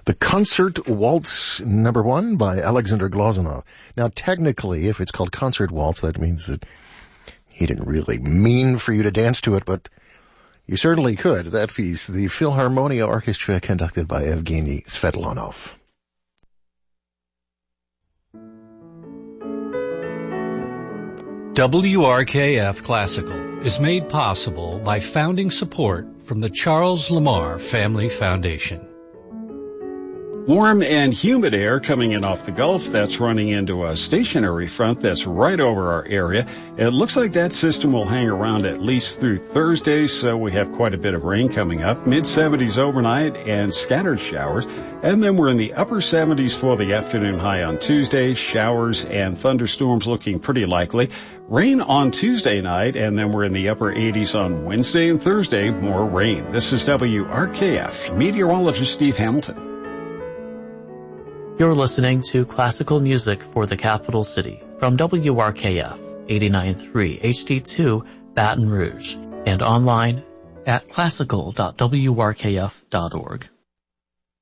The Concert Waltz number 1 by Alexander Glazunov. Now, technically, if it's called Concert Waltz, that means that he didn't really mean for you to dance to it, but you certainly could. That piece, the Philharmonia Orchestra conducted by Evgeny Svetlanov. WRKF Classical is made possible by founding support from the Charles Lamar Family Foundation. Warm and humid air coming in off the Gulf. That's running into a stationary front that's right over our area. It looks like that system will hang around at least through Thursday, so we have quite a bit of rain coming up. Mid-70s overnight and scattered showers. And then we're in the upper 70s for the afternoon high on Tuesday. Showers and thunderstorms looking pretty likely. Rain on Tuesday night, and then we're in the upper 80s on Wednesday and Thursday. More rain. This is WRKF. Meteorologist Steve Hamilton. You're listening to classical music for the capital city from WRKF 89.3 HD2 Baton Rouge and online at classical.wrkf.org.